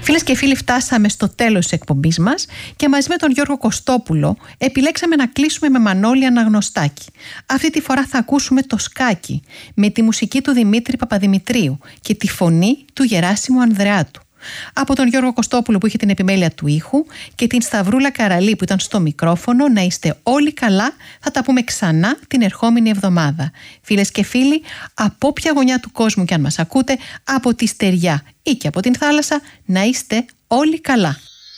Φίλες και φίλοι, φτάσαμε στο τέλος της εκπομπής μας και μαζί με τον Γιώργο Κωστόπουλο επιλέξαμε να κλείσουμε με Μανώλη Αναγνωστάκη. Αυτή τη φορά θα ακούσουμε το σκάκι με τη μουσική του Δημήτρη Παπαδημητρίου και τη φωνή του Γεράσιμου Ανδρεάτου. Από τον Γιώργο Κωστόπουλο που είχε την επιμέλεια του ήχου και την Σταυρούλα Καραλή που ήταν στο μικρόφωνο, να είστε όλοι καλά. Θα τα πούμε ξανά την ερχόμενη εβδομάδα. Φίλες και φίλοι, από όποια γωνιά του κόσμου και αν μας ακούτε, από τη στεριά ή και από την θάλασσα, να είστε όλοι καλά.